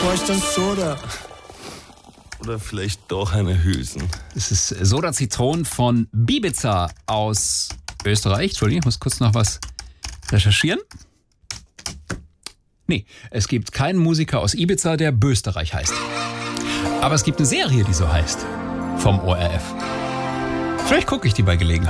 brauche ich dann Soda. Oder vielleicht doch eine Hülsen. Es ist Soda Zitron von Bibiza aus Österreich. Entschuldigung, ich muss kurz noch was recherchieren. Nee, es gibt keinen Musiker aus Ibiza, der Bösterreich heißt. Aber es gibt eine Serie, die so heißt. Vom ORF. Vielleicht gucke ich die bei Gelegenheit.